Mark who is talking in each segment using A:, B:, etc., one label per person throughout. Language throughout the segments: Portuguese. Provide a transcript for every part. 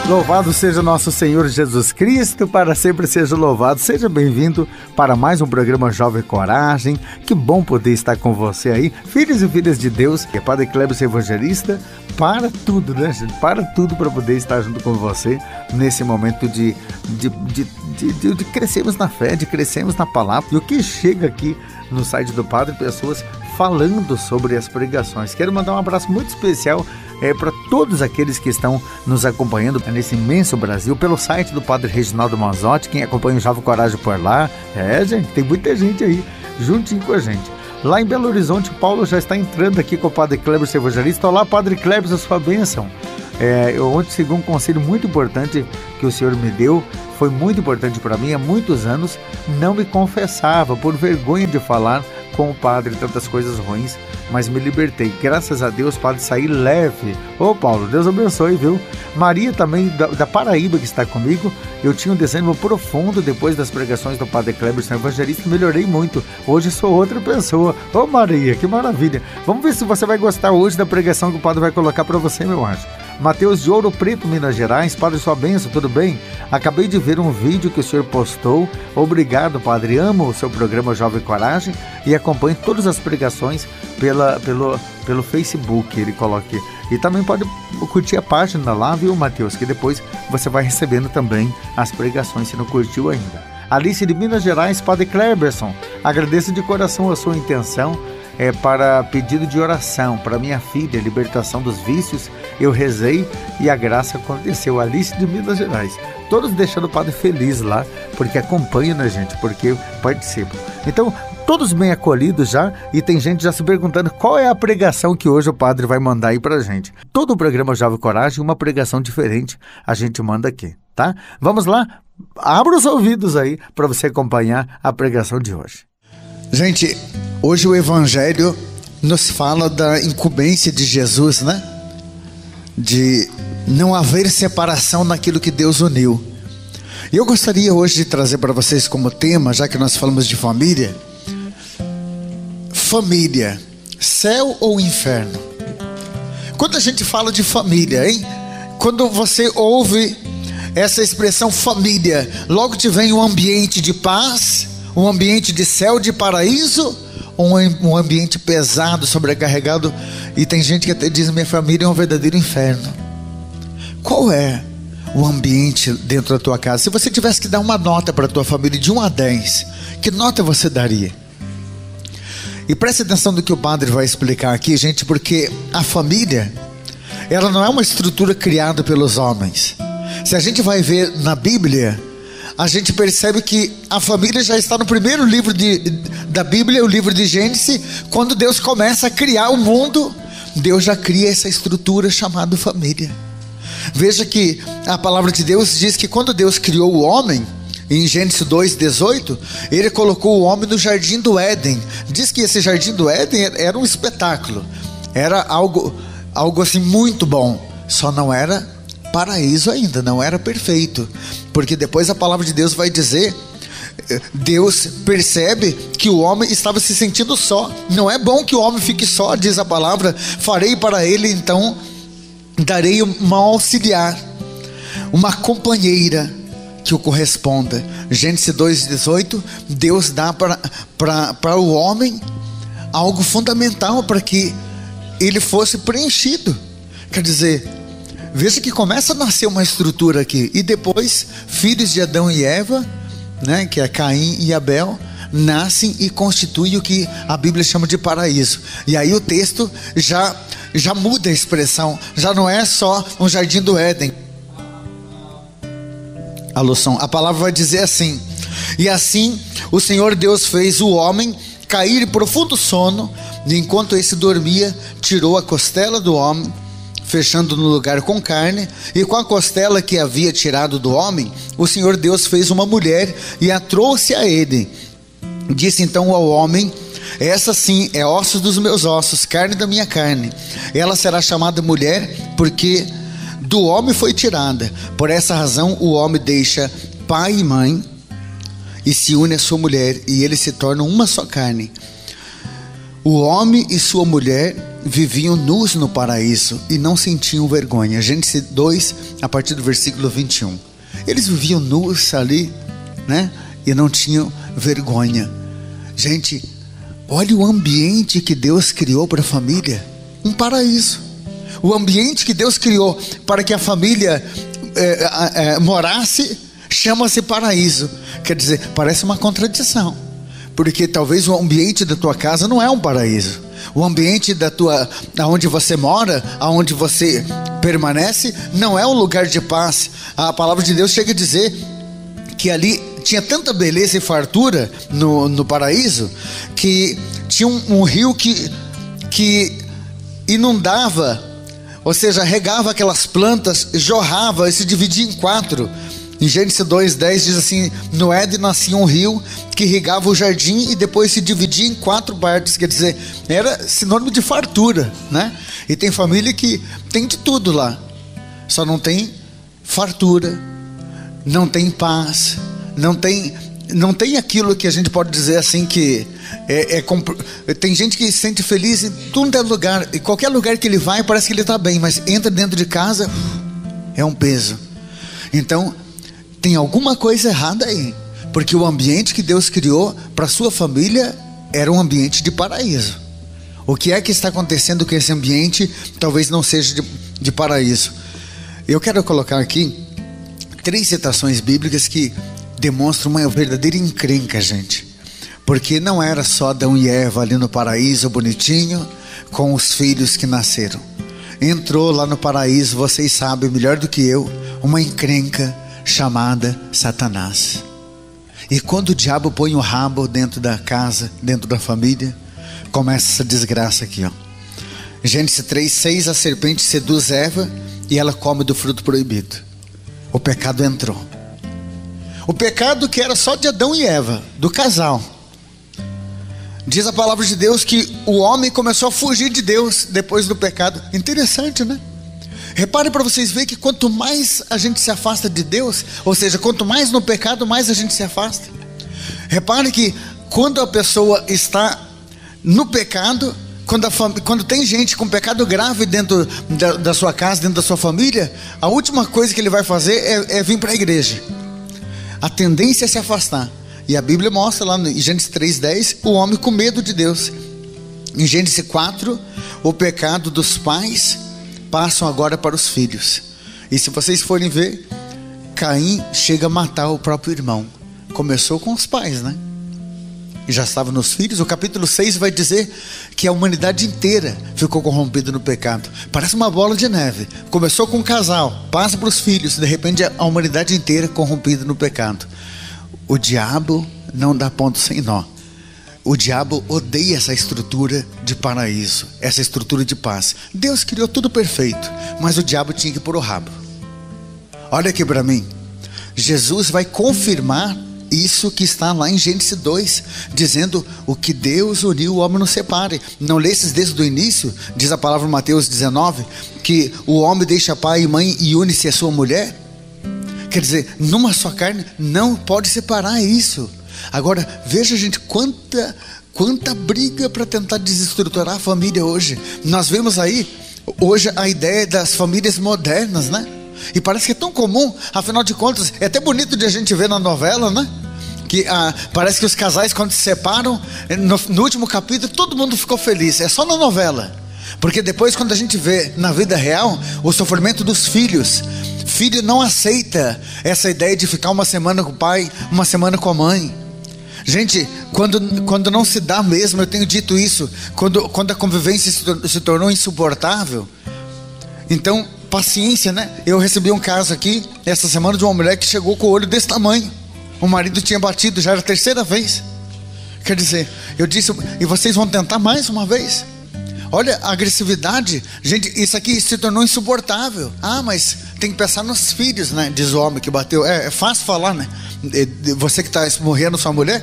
A: Louvado seja nosso Senhor Jesus Cristo, para sempre seja louvado. Seja bem-vindo para mais um programa Jovem Coragem. Que bom poder estar com você aí, filhos e filhas de Deus. É Padre Cleberson Evangelista, para tudo, né, gente? Para tudo, para poder estar junto com você nesse momento de crescermos na fé, de crescermos na palavra. E o que chega aqui no site do Padre, pessoas falando sobre as pregações. Quero mandar um abraço muito especial para todos aqueles que estão nos acompanhando nesse imenso Brasil, pelo site do Padre Reginaldo Manzotti, quem acompanha o Jovem Coragem por lá. Gente, tem muita gente aí, juntinho com a gente. Lá em Belo Horizonte, o Paulo já está entrando aqui com o Padre Cleberson Evangelista. Olá, Padre Cleberson, sua bênção. Eu ontem segui um conselho muito importante que o Senhor me deu, foi muito importante para mim. Há muitos anos não me confessava, por vergonha de falar com o padre tantas coisas ruins, mas me libertei. Graças a Deus, Padre, saí leve. Ô Paulo, Deus abençoe, viu? Maria também, da Paraíba, que está comigo. Eu tinha um desânimo profundo depois das pregações do Padre Cleberson Evangelista. Melhorei muito. Hoje sou outra pessoa. Ô Maria, que maravilha. Vamos ver se você vai gostar hoje da pregação que o Padre vai colocar para você, meu anjo. Mateus de Ouro Preto, Minas Gerais. Padre, sua bênção, tudo bem? Acabei de ver um vídeo que o senhor postou. Obrigado, Padre. Amo o seu programa Jovem Coragem e acompanho todas as pregações pelo Facebook, ele coloca aqui. E também pode curtir a página lá, viu, Mateus? Que depois você vai recebendo também as pregações, se não curtiu ainda. Alice de Minas Gerais, Padre Cleberson, agradeço de coração a sua intenção para pedido de oração para minha filha, libertação dos vícios. Eu rezei e a graça aconteceu. Alice de Minas Gerais, todos deixando o Padre feliz lá, porque acompanham, né, gente, porque participam. Então, todos bem acolhidos já, e tem gente já se perguntando qual é a pregação que hoje o Padre vai mandar aí pra gente. Todo o programa Jovem Coragem, uma pregação diferente a gente manda aqui, tá? Vamos lá, abra os ouvidos aí para você acompanhar a pregação de hoje. Gente, hoje o Evangelho nos fala da incumbência de Jesus, né? De não haver separação naquilo que Deus uniu. E eu gostaria hoje de trazer para vocês como tema, já que nós falamos de família, família, céu ou inferno? Quando a gente fala de família, hein? Quando você ouve essa expressão família, logo te vem um ambiente de paz, um ambiente de céu, de paraíso, ou um ambiente pesado, sobrecarregado? E tem gente que até diz: minha família é um verdadeiro inferno. Qual é o ambiente dentro da tua casa? Se você tivesse que dar uma nota para a tua família de 1 a 10, que nota você daria? E preste atenção no que o Padre vai explicar aqui, gente, porque a família, ela não é uma estrutura criada pelos homens. Se a gente vai ver na Bíblia, a gente percebe que a família já está no primeiro livro da Bíblia, o livro de Gênesis. Quando Deus começa a criar o mundo, Deus já cria essa estrutura chamada família. Veja que a palavra de Deus diz que quando Deus criou o homem, em Gênesis 2:18, ele colocou o homem no jardim do Éden. Diz que esse jardim do Éden era um espetáculo, era algo assim muito bom, só não era paraíso ainda, não era perfeito, porque depois a palavra de Deus vai dizer, Deus percebe que o homem estava se sentindo só. Não é bom que o homem fique só, diz a palavra. Farei para ele então, darei uma auxiliar, uma companheira que o corresponda. Gênesis 2:18, Deus dá para o homem algo fundamental para que ele fosse preenchido. Quer dizer, veja que começa a nascer uma estrutura aqui, e depois filhos de Adão e Eva, né, que é Caim e Abel, nascem e constituem o que a Bíblia chama de paraíso. E aí o texto já muda a expressão, já não é só um jardim do Éden. A palavra vai dizer assim: e assim o Senhor Deus fez o homem cair em profundo sono, e enquanto esse dormia, tirou a costela do homem, fechando no lugar com carne, e com a costela que havia tirado do homem, o Senhor Deus fez uma mulher e a trouxe a ele. Disse então ao homem: essa sim é ossos dos meus ossos, carne da minha carne. Ela será chamada mulher, porque do homem foi tirada. Por essa razão o homem deixa pai e mãe e se une à sua mulher, e eles se tornam uma só carne. O homem e sua mulher viviam nus no paraíso e não sentiam vergonha. Gênesis 2, a partir do versículo 21. Eles viviam nus ali, né? E não tinham vergonha. Gente, olha o ambiente que Deus criou para a família. Um paraíso. O ambiente que Deus criou para que a família morasse, chama-se paraíso. Quer dizer, parece uma contradição, porque talvez o ambiente da tua casa não é um paraíso. O ambiente aonde você mora, aonde você permanece, não é um lugar de paz. A palavra de Deus chega a dizer que ali tinha tanta beleza e fartura no paraíso, que tinha um rio que inundava, ou seja, regava aquelas plantas, jorrava e se dividia em 4. Em Gênesis 2:10 diz assim: no Éden nascia um rio que irrigava o jardim e depois se dividia em 4 partes. Quer dizer, era sinônimo de fartura, né? E tem família que tem de tudo lá, só não tem fartura, não tem paz, não tem aquilo que a gente pode dizer assim que tem gente que se sente feliz em todo lugar, e qualquer lugar que ele vai parece que ele está bem, mas entra dentro de casa, é um peso. Então tem alguma coisa errada aí, porque o ambiente que Deus criou para a sua família era um ambiente de paraíso. O que é que está acontecendo com esse ambiente? Talvez não seja de paraíso. Eu quero colocar aqui 3 citações bíblicas que demonstram uma verdadeira encrenca, gente. Porque não era só Adão e Eva ali no paraíso bonitinho, com os filhos que nasceram. Entrou lá no paraíso, vocês sabem melhor do que eu, uma encrenca chamada Satanás. E quando o diabo põe o rabo dentro da casa, dentro da família, começa essa desgraça aqui, ó. Gênesis 3:6, a serpente seduz Eva e ela come do fruto proibido. O pecado entrou. O pecado que era só de Adão e Eva, do casal. Diz a palavra de Deus que o homem começou a fugir de Deus depois do pecado. Interessante, né? Repare para vocês verem que quanto mais a gente se afasta de Deus, ou seja, quanto mais no pecado, mais a gente se afasta. Repare que quando a pessoa está no pecado, quando tem gente com pecado grave dentro da sua casa, dentro da sua família, a última coisa que ele vai fazer é vir para a igreja. A tendência é se afastar. E a Bíblia mostra lá em Gênesis 3:10 o homem com medo de Deus. Em Gênesis 4, o pecado dos pais passam agora para os filhos. E se vocês forem ver, Caim chega a matar o próprio irmão. Começou com os pais, né? E já estava nos filhos. O capítulo 6 vai dizer que a humanidade inteira ficou corrompida no pecado. Parece uma bola de neve. Começou com um casal, passa para os filhos, de repente a humanidade inteira corrompida no pecado. O diabo não dá ponto sem nó. O diabo odeia essa estrutura de paraíso, essa estrutura de paz. Deus criou tudo perfeito, mas o diabo tinha que pôr o rabo. Olha aqui para mim. Jesus vai confirmar isso que está lá em Gênesis 2, dizendo: o que Deus uniu, o homem não separe. Não lesses desde o início? Diz a palavra em Mateus 19, que o homem deixa pai e mãe e une-se a sua mulher. Quer dizer, numa só carne, não pode separar isso. Agora, veja, gente, quanta briga para tentar desestruturar a família hoje. Nós vemos aí, hoje, a ideia das famílias modernas, né? E parece que é tão comum, afinal de contas, é até bonito de a gente ver na novela, né? Que parece que os casais, quando se separam, no último capítulo, todo mundo ficou feliz. É só na novela. Porque depois, quando a gente vê na vida real, o sofrimento dos filhos. Filho não aceita essa ideia de ficar uma semana com o pai, uma semana com a mãe. Gente, quando não se dá mesmo, eu tenho dito isso, quando a convivência se tornou insuportável, então, paciência, né? Eu recebi um caso aqui, essa semana, de uma mulher que chegou com o olho desse tamanho. O marido tinha batido, já era a 3ª vez. Quer dizer, eu disse: e vocês vão tentar mais uma vez? Olha a agressividade. Gente, isso aqui se tornou insuportável. Mas tem que pensar nos filhos, né? Diz o homem que bateu. É fácil falar, né? Você que está morrendo sua mulher.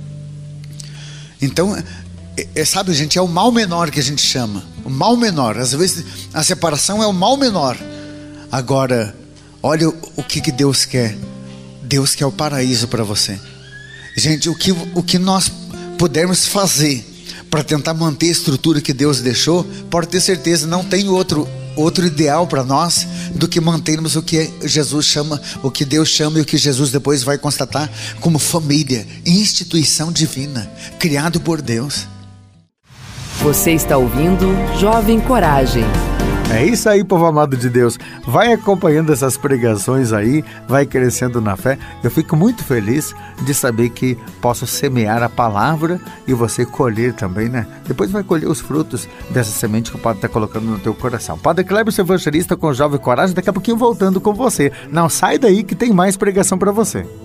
A: Então, sabe, gente, é o mal menor que a gente chama. O mal menor. Às vezes a separação é o mal menor. Agora, olha o que Deus quer. Deus quer o paraíso para você. Gente, o que nós pudermos fazer
B: para tentar manter a estrutura que Deus deixou, pode ter certeza, não tem outro ideal para nós do que mantermos o que Jesus chama, o que Deus chama e o que Jesus depois vai constatar como família, instituição divina, criado por Deus.
C: Você está ouvindo Jovem Coragem.
A: É isso aí, povo amado de Deus. Vai acompanhando essas pregações aí, vai crescendo na fé. Eu fico muito feliz de saber que posso semear a palavra e você colher também, né? Depois vai colher os frutos dessa semente que o Padre está colocando no teu coração. Padre Kleber, seu evangelista com Jovem Coragem, daqui a pouquinho voltando com você. Não sai daí que tem mais pregação para você.